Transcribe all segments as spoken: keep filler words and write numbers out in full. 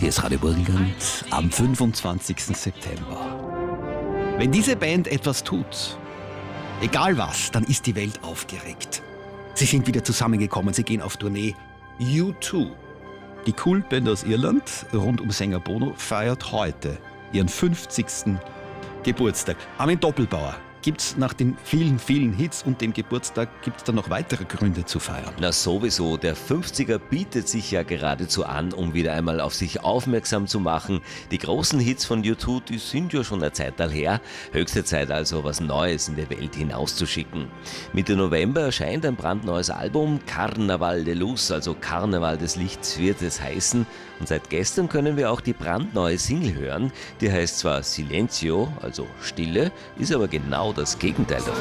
Hier ist Radio Burgenland am fünfundzwanzigsten September. Wenn diese Band etwas tut, egal was, dann ist die Welt aufgeregt. Sie sind wieder zusammengekommen, sie gehen auf Tournee. U zwei, die Kultband aus Irland, rund um Sänger Bono, feiert heute ihren fünfzigsten Geburtstag. Armin Doppelbauer, gibt's nach den vielen, vielen Hits und dem Geburtstag, gibt's da noch weitere Gründe zu feiern? Na sowieso, der fünfziger bietet sich ja geradezu an, um wieder einmal auf sich aufmerksam zu machen. Die großen Hits von U zwei, die sind ja schon eine Zeit her. Höchste Zeit also, was Neues in der Welt hinauszuschicken. Mitte November erscheint ein brandneues Album, Carnaval de Luz, also Karneval des Lichts wird es heißen. Und seit gestern können wir auch die brandneue Single hören. Die heißt zwar Silencio, also Stille, ist aber genau das Gegenteil davon.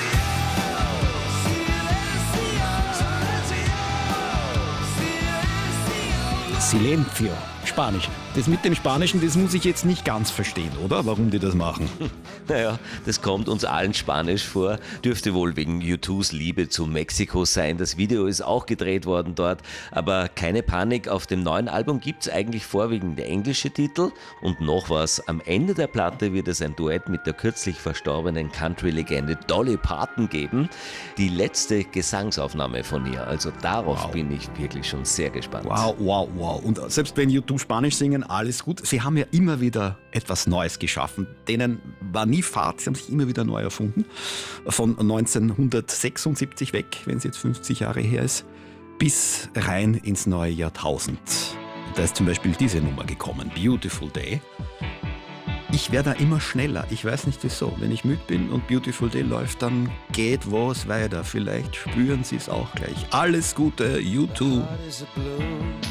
Silencio, Spanisch. Das mit dem Spanischen, das muss ich jetzt nicht ganz verstehen, oder? Warum die das machen? Naja, das kommt uns allen Spanisch vor. Dürfte wohl wegen U zwei's Liebe zu Mexiko sein. Das Video ist auch gedreht worden dort. Aber keine Panik, auf dem neuen Album gibt es eigentlich vorwiegend englische Titel. Und noch was, am Ende der Platte wird es ein Duett mit der kürzlich verstorbenen Country-Legende Dolly Parton geben. Die letzte Gesangsaufnahme von ihr. Also darauf wow. bin ich wirklich schon sehr gespannt. Wow, wow, wow. Und selbst wenn U zwei Spanisch singen, alles gut. Sie haben ja immer wieder etwas Neues geschaffen. Denen war nie Fahrt, sie haben sich immer wieder neu erfunden. Von neunzehnhundertsechsundsiebzig weg, wenn es jetzt fünfzig Jahre her ist, bis rein ins neue Jahrtausend. Da ist zum Beispiel diese Nummer gekommen, Beautiful Day. Ich werde da immer schneller, ich weiß nicht wieso. Wenn ich müde bin und Beautiful Day läuft, dann geht was weiter. Vielleicht spüren Sie es auch gleich. Alles Gute, U zwei.